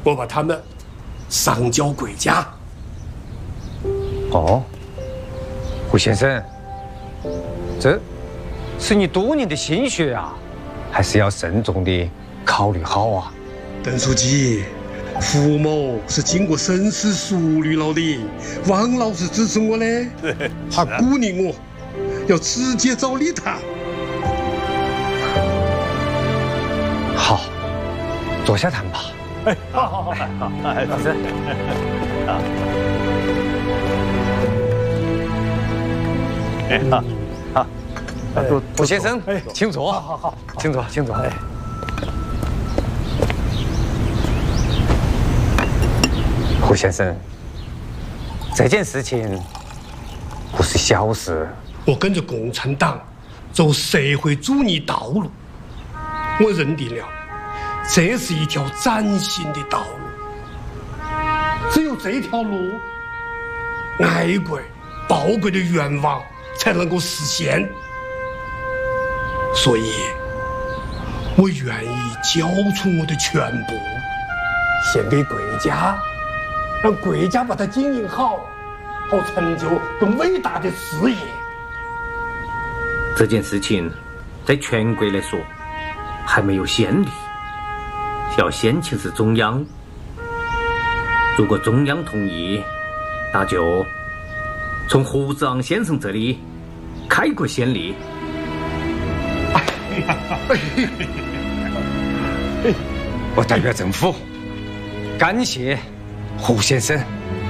我把他们上交国家。 哦，胡先生，这是你多年的心血啊，还是要慎重的考虑好啊。 邓书记，胡某是经过深思熟虑了的，王老师支持我的，他鼓励我要直接找你谈。 好，坐下谈吧。 哎，好，哎，老师，好， 胡先生，请坐。 好， 请坐，请坐。哎，胡先生，这件事情不是小事。 我跟着共产党走社会主义道路，我认定了这是一条崭新的道路。只有这条路，爱国报国的愿望才能够实现。所以，我愿意交出我的全部，献给国家，让国家把它经营好，好成就更伟大的事业。 这件事情在全国来说还没有先例，要先请示中央。如果中央同意，那就从胡子昂先生这里开国先例。 我代表政府感谢胡先生。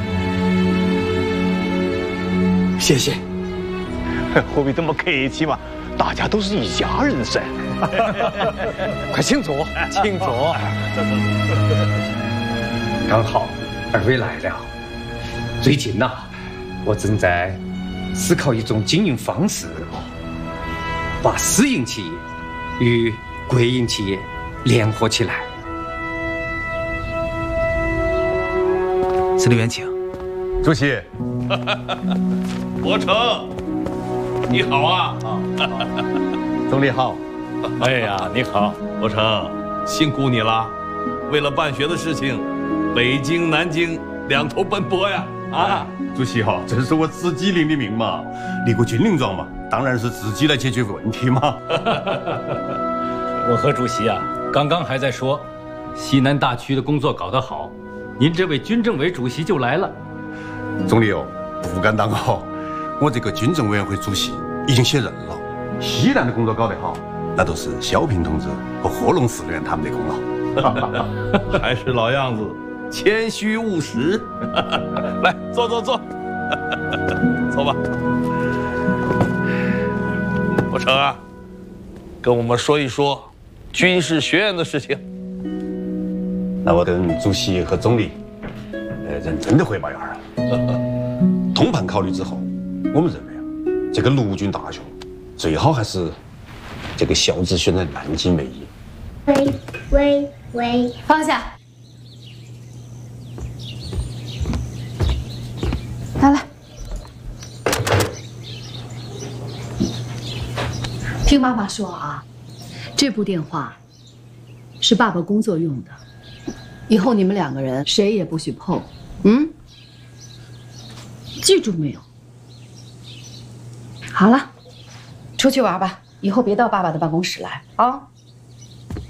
谢谢。 何必这么客气嘛？大家都是一家人噻。 快请坐，请坐。刚好二位来了。最近呐，我正在思考一种经营方式，把私营企业与国营企业联合起来。 司令员，请。 主席， 伯承，你好啊！ 总理好。 哎呀，你好，伯承，辛苦你了。为了办学的事情，北京、南京两头奔波呀！啊， 主席哈，这是我自己领的命嘛，立个军令状嘛，当然是自己来解决问题嘛。 我和主席啊，刚刚还在说，西南大区的工作搞得好，您这位军政委主席就来了。 总理哦，不敢当哦，我这个军政委员会主席已经卸任了。西南的工作搞得好，那都是小平同志和贺龙司令员他们的功劳。 还是老样子，谦虚务实。来，坐，坐吧。伯承啊，跟我们说一说军事学院的事情。 那我跟主席和总理，认真的汇报一下。通盘考虑之后，我们认为啊，这个陆军大学最好还是这个校址选在南京为宜。 喂，放下。来， 听妈妈说啊，这部电话是爸爸工作用的，以后你们两个人谁也不许碰，记住没有？好了，出去玩吧，以后别到爸爸的办公室来啊。